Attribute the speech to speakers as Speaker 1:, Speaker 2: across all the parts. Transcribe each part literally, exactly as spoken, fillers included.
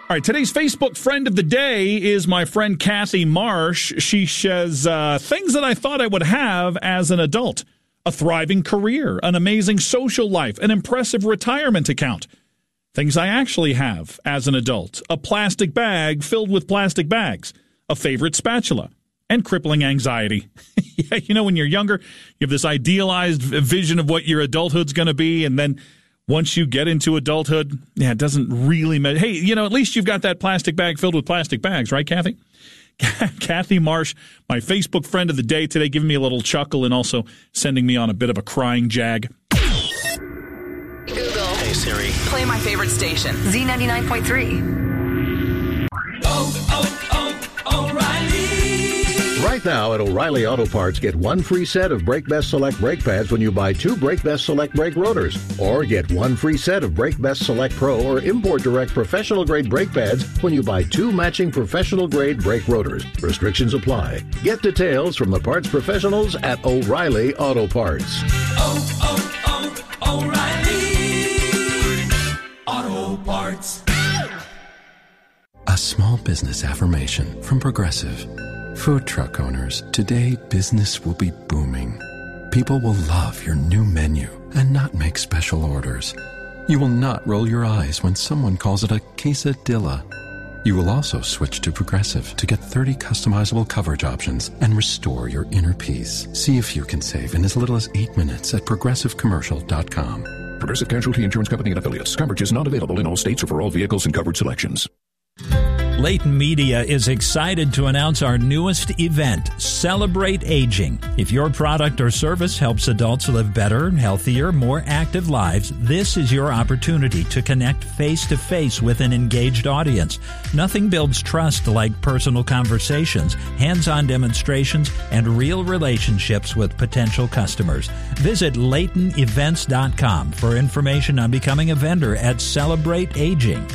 Speaker 1: All right, today's Facebook friend of the day is my friend Kathy Marsh. She says, uh, things that I thought I would have as an adult. A thriving career, an amazing social life, an impressive retirement account. Things I actually have as an adult. A plastic bag filled with plastic bags. A favorite spatula. And crippling anxiety. Yeah, you know, when you're younger, you have this idealized vision of what your adulthood's going to be, and then once you get into adulthood, yeah, it doesn't really matter. Hey, you know, at least you've got that plastic bag filled with plastic bags, right, Kathy? Kathy Marsh, my Facebook friend of the day today, giving me a little chuckle and also sending me on a bit of a crying jag.
Speaker 2: Google.
Speaker 3: Hey, Siri.
Speaker 2: Play my favorite station. Z ninety-nine point three.
Speaker 4: Oh, oh, oh, O'Reilly.
Speaker 5: Right now at O'Reilly Auto Parts, get one free set of Brake Best Select brake pads when you buy two Brake Best Select brake rotors. Or get one free set of Brake Best Select Pro or Import Direct professional grade brake pads when you buy two matching professional grade brake rotors. Restrictions apply. Get details from the parts professionals at O'Reilly Auto Parts.
Speaker 4: Oh, oh, oh, O'Reilly Auto Parts.
Speaker 6: A small business affirmation from Progressive. Food truck owners, today business will be booming. People will love your new menu and not make special orders. You will not roll your eyes when someone calls it a quesadilla. You will also switch to Progressive to get thirty customizable coverage options and restore your inner peace. See if you can save in as little as eight minutes at progressive commercial dot com.
Speaker 7: Progressive Casualty Insurance Company and Affiliates. Coverage is not available in all states or for all vehicles and coverage selections.
Speaker 8: Layton Media is excited to announce our newest event, Celebrate Aging. If your product or service helps adults live better, healthier, more active lives, this is your opportunity to connect face-to-face with an engaged audience. Nothing builds trust like personal conversations, hands-on demonstrations, and real relationships with potential customers. Visit Layton Events dot com for information on becoming a vendor at Celebrate Aging.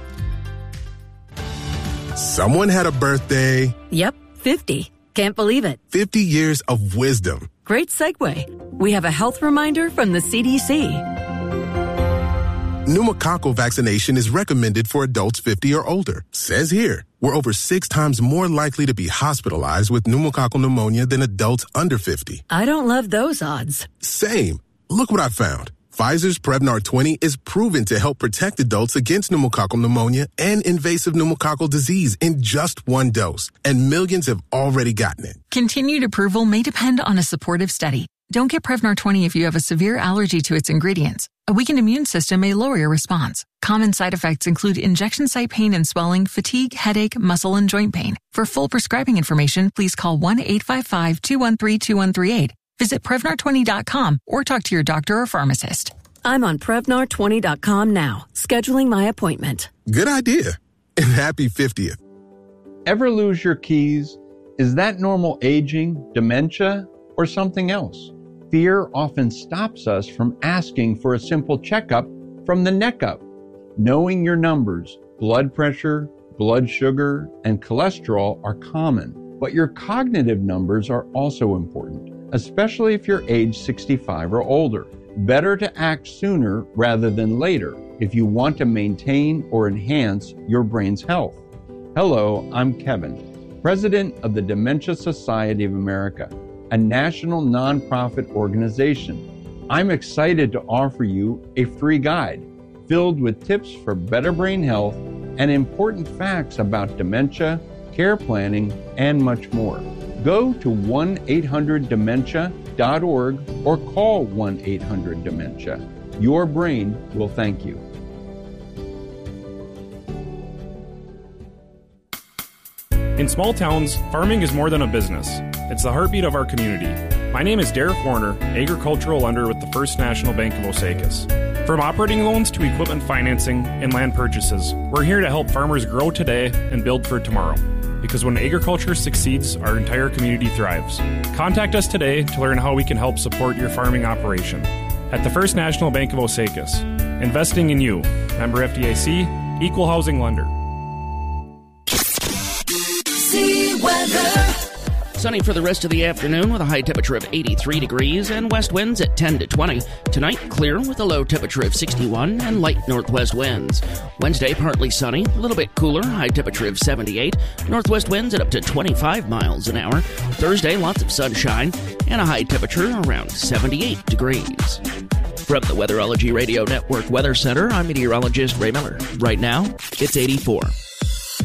Speaker 9: Someone had a birthday.
Speaker 10: Yep, fifty. Can't believe it.
Speaker 9: fifty years of wisdom.
Speaker 10: Great segue. We have a health reminder from the C D C.
Speaker 9: Pneumococcal vaccination is recommended for adults fifty or older. Says here, we're over six times more likely to be hospitalized with pneumococcal pneumonia than adults under fifty.
Speaker 10: I don't love those odds.
Speaker 9: Same. Look what I found. Pfizer's Prevnar twenty is proven to help protect adults against pneumococcal pneumonia and invasive pneumococcal disease in just one dose, and millions have already gotten it.
Speaker 11: Continued approval may depend on a supportive study. Don't get Prevnar twenty if you have a severe allergy to its ingredients. A weakened immune system may lower your response. Common side effects include injection site pain and swelling, fatigue, headache, muscle, and joint pain. For full prescribing information, please call one eight five five, two one three, two one three eight. Visit Prevnar twenty dot com or talk to your doctor or pharmacist.
Speaker 10: I'm on Prevnar twenty dot com now, scheduling my appointment.
Speaker 9: Good idea. And happy fiftieth.
Speaker 12: Ever lose your keys? Is that normal aging, dementia, or something else? Fear often stops us from asking for a simple checkup from the neck up. Knowing your numbers, blood pressure, blood sugar, and cholesterol are common, but your cognitive numbers are also important, especially if you're age sixty-five or older. Better to act sooner rather than later if you want to maintain or enhance your brain's health. Hello, I'm Kevin, president of the Dementia Society of America, a national nonprofit organization. I'm excited to offer you a free guide filled with tips for better brain health and important facts about dementia, care planning, and much more. Go to one eight hundred dementia dot org or call one eight hundred dementia. Your brain will thank you.
Speaker 13: In small towns, farming is more than a business. It's the heartbeat of our community. My name is Derek Warner, agricultural lender with the First National Bank of Osakis. From operating loans to equipment financing and land purchases, we're here to help farmers grow today and build for tomorrow. Because when agriculture succeeds, our entire community thrives. Contact us today to learn how we can help support your farming operation. At the First National Bank of Osakis, investing in you. Member F D I C, Equal Housing Lender.
Speaker 4: See weather.
Speaker 3: Sunny for the rest of the afternoon with a high temperature of eighty-three degrees and west winds at ten to twenty. Tonight, clear with a low temperature of sixty-one and light northwest winds. Wednesday, partly sunny, a little bit cooler, high temperature of seventy-eight. Northwest winds at up to twenty-five miles an hour. Thursday, lots of sunshine and a high temperature around seventy-eight degrees. From the Weatherology Radio Network Weather Center, I'm meteorologist Ray Miller. Right now, it's eighty-four.